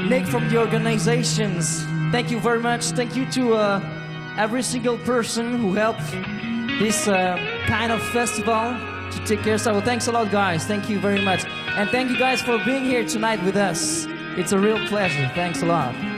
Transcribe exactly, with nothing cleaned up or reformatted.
Nick from the organizations. Thank you very much. Thank you to uh, every single person who helped this uh, kind of festival to take care. So thanks a lot, guys. Thank you very much. And thank you guys for being here tonight with us. It's a real pleasure. Thanks a lot.